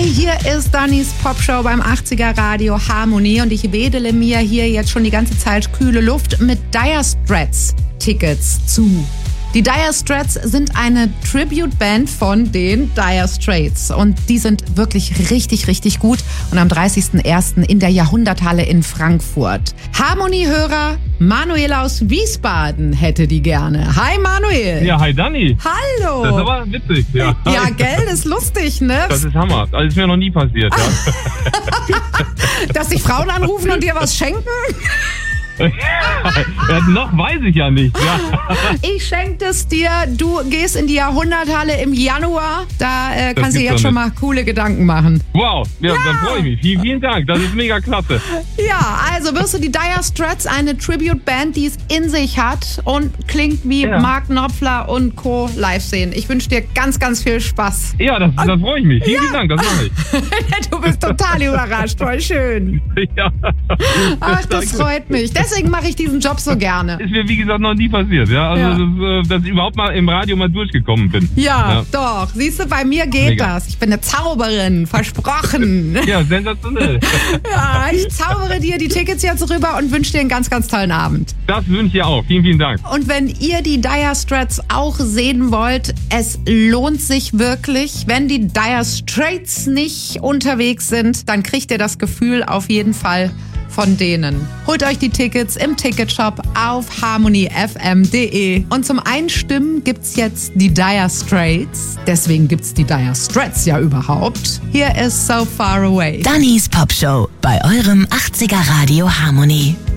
Hi, hier ist Dannys Popshow beim 80er Radio Harmonie und ich wedele mir hier jetzt schon die ganze Zeit kühle Luft mit Dire Straits Tickets zu. Die Dire Straits sind eine Tribute-Band von den Dire Straits und die sind wirklich richtig, richtig gut und am 30.01. in der Jahrhunderthalle in Frankfurt. Harmonie-Hörer Manuel aus Wiesbaden hätte die gerne. Hi Manuel. Ja, hi Dani. Hallo. Das ist aber witzig, ja. Ja, gell, das ist lustig, ne? Das ist Hammer. Das ist mir noch nie passiert, ja. Dass sich Frauen anrufen und dir was schenken? Ja, noch weiß ich ja nicht. Ja. Ich schenke es dir. Du gehst in die Jahrhunderthalle im Januar. Da kannst du jetzt schon mal coole Gedanken machen. Wow, ja, dann freue ich mich. Vielen, vielen Dank. Das ist mega klasse. Ja, also wirst du die Dire Straits, eine Tribute-Band, die es in sich hat und klingt wie Mark Knopfler und Co. live sehen. Ich wünsche dir ganz, ganz viel Spaß. Ja, das freue ich mich. Vielen, vielen Dank. Das mache ich. Du bist total überrascht. Voll schön. Ja. Ach, das freut mich. Deswegen mache ich diesen Job so gerne. Ist mir, wie gesagt, noch nie passiert. Ja? Also, dass ich überhaupt mal im Radio mal durchgekommen bin. Ja, doch. Siehst du, bei mir geht das. Ich bin eine Zauberin. Versprochen. Ja, sensationell. Ja, ich zaubere dir die Tickets jetzt rüber und wünsche dir einen ganz, ganz tollen Abend. Das wünsche ich auch. Vielen, vielen Dank. Und wenn ihr die Dire Straits auch sehen wollt, es lohnt sich wirklich. Wenn die Dire Straits nicht unterwegs sind, dann kriegt ihr das Gefühl auf jeden Fall von denen. Holt euch die Tickets im Ticketshop auf harmoniefm.de. Und zum Einstimmen gibt's jetzt die Dire Straits. Deswegen gibt's die Dire Straits ja überhaupt. Hier ist So Far Away. Dannys Popshow bei eurem 80er Radio Harmonie.